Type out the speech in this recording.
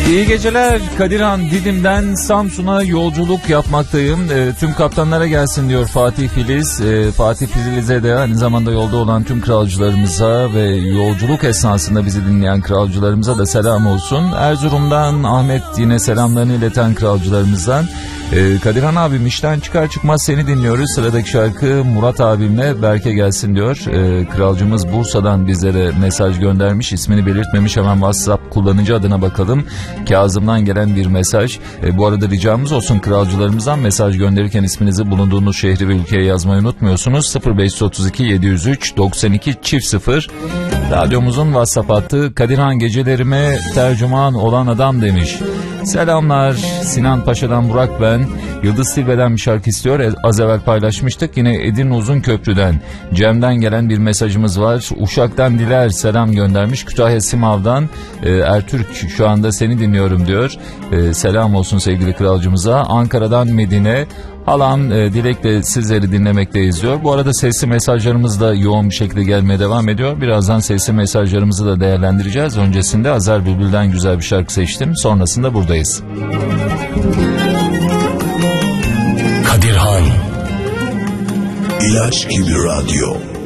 İyi geceler. Kadirhan, Didim'den Samsun'a yolculuk yapmaktayım. Tüm kaptanlara gelsin diyor Fatih Filiz. Fatih Filiz'e de aynı zamanda yolda olan tüm kralcılarımıza ve yolculuk esnasında bizi dinleyen kralcılarımıza da selam olsun. Erzurum'dan Ahmet yine selamlarını ileten kralcılarımızdan. Kadirhan abim, işten çıkar çıkmaz seni dinliyoruz. Sıradaki şarkı Murat abimle Berke gelsin diyor. Kralcımız Bursa'dan bizlere mesaj göndermiş. İsmini belirtmemiş, hemen WhatsApp kullanıcı adına bakalım. Kazım'dan gelen bir mesaj. Bu arada ricamız olsun, kralcılarımızdan mesaj gönderirken isminizi, bulunduğunuz şehri ve ülkeyi yazmayı unutmuyorsunuz. 0532 703 92 0. Radyomuzun WhatsApp hattı. Kadirhan, gecelerime tercüman olan adam demiş. Selamlar, Sinan Paşa'dan Burak ben. Yıldız Tilbe'den bir şarkı istiyor. Az evvel paylaşmıştık. Yine Edirne Uzunköprü'den Cem'den gelen bir mesajımız var. Uşak'tan Diler selam göndermiş. Kütahya Simav'dan Ertürk şu anda seni dinliyorum diyor. Selam olsun sevgili kralcımıza. Ankara'dan Medine. Halam Dilek de sizleri dinlemekteyiz diyor. Bu arada sesli mesajlarımız da yoğun bir şekilde gelmeye devam ediyor. Birazdan sesli mesajlarımızı da değerlendireceğiz. Öncesinde Azer Bülbül'den güzel bir şarkı seçtim. Sonrasında buradayız. Kadirhan İlaç gibi radyo.